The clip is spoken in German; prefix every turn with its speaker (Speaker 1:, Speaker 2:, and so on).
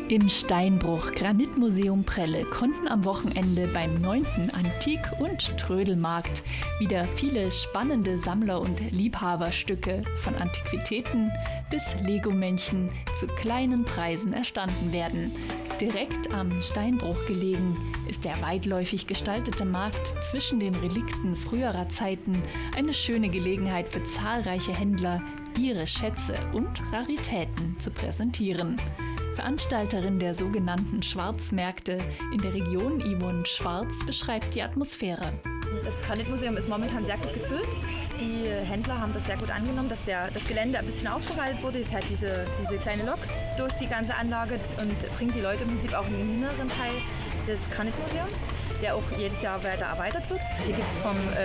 Speaker 1: Im Steinbruch Granitmuseum Prelle konnten am Wochenende beim 9. Antik- und Trödelmarkt wieder viele spannende Sammler- und Liebhaberstücke von Antiquitäten bis Lego-Männchen zu kleinen Preisen erstanden werden. Direkt am Steinbruch gelegen ist der weitläufig gestaltete Markt zwischen den Relikten früherer Zeiten eine schöne Gelegenheit für zahlreiche Händler, ihre Schätze und Raritäten zu präsentieren. Veranstalterin der sogenannten Schwarzmärkte in der Region, Yvonne Schwarz, beschreibt die Atmosphäre.
Speaker 2: Das Granitmuseum ist momentan sehr gut gefüllt. Die Händler haben das sehr gut angenommen, dass das Gelände ein bisschen aufgeweitet wurde. Fährt diese kleine Lok durch die ganze Anlage und bringt die Leute im Prinzip auch in den inneren Teil des Granitmuseums, der auch jedes Jahr weiter erweitert wird. Hier gibt es vom